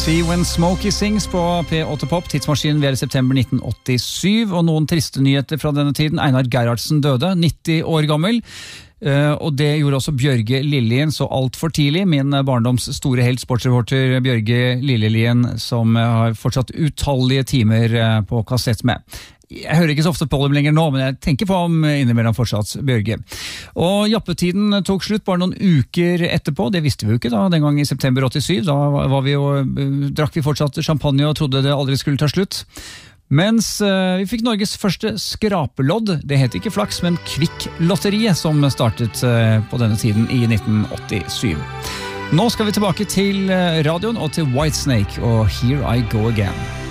See When Smokey Sings på P8 Pop, tidsmaskinen ved september 1987, og noen triste nyheter fra denne tiden. Einar Gerhardsen døde, 90 år gammel, og det gjorde også Bjørge Lillelien så alt for tidlig. Min barndoms store helt, sportsreporter Bjørge Lillelien, som har fortsatt utallige timer på kassett med. Jeg hører ikke så ofte på dem lenger nå, men jeg tenker på ham innimellom fortsatt, Bjørge. Og jappetiden tok slutt bare noen uker etterpå, det visste vi jo ikke da, den gang i september 87, da drakk vi fortsatt champagne og trodde det aldri skulle ta slutt. Mens vi fikk Norges første skrapelodd, det het ikke Flaks, men Kvikk-lotteriet, som startet på denne tiden i 1987. Nå skal vi tilbake til radioen og til Whitesnake, og Here I Go Again.